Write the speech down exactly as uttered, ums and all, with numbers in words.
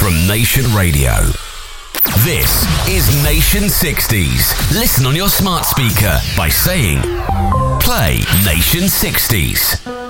from Nation Radio. This is Nation sixties. Listen on your smart speaker by saying, play Nation sixties.